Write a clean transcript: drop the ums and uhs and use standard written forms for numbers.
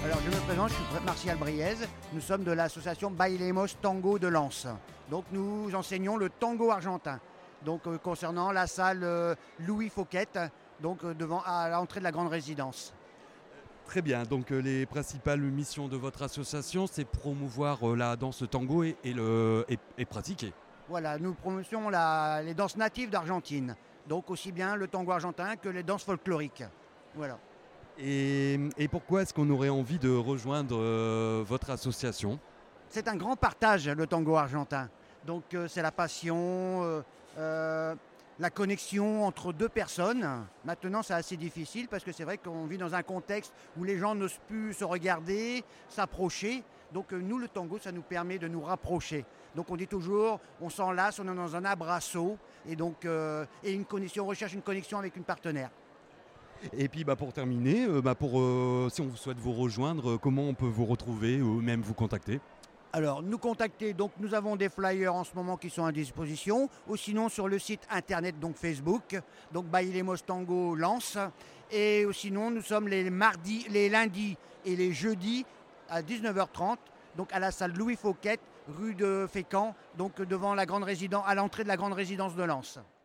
Alors je me présente, je suis Martial Briez, nous sommes de l'association Bailemos Tango de Lens. Donc nous enseignons le tango argentin. Donc concernant la salle Louis Fouquet, donc devant à l'entrée de la grande résidence. Très bien, donc les principales missions de votre association, c'est promouvoir la danse tango et pratiquer. Voilà, nous promotions les danses natives d'Argentine. Donc aussi bien le tango argentin que les danses folkloriques. Voilà. Et pourquoi est-ce qu'on aurait envie de rejoindre votre association? C'est un grand partage, le tango argentin. Donc c'est la passion, la connexion entre deux personnes. Maintenant, c'est assez difficile parce que c'est vrai qu'on vit dans un contexte où les gens n'osent plus se regarder, s'approcher. Donc nous, le tango, ça nous permet de nous rapprocher. Donc on dit toujours, on s'enlace, on est dans un abrasso et donc on recherche une connexion avec une partenaire. Et puis pour terminer, si on souhaite vous rejoindre, comment on peut vous retrouver ou même vous contacter? Alors, nous contacter, donc nous avons des flyers en ce moment qui sont à disposition, ou sinon sur le site internet, donc Facebook, donc Bailemos Tango Lens, et sinon nous sommes les mardis, les lundis et les jeudis à 19h30, donc à la salle Louis Fouquet, rue de Fécamp, donc devant la grande résidence, à l'entrée de la grande résidence de Lens.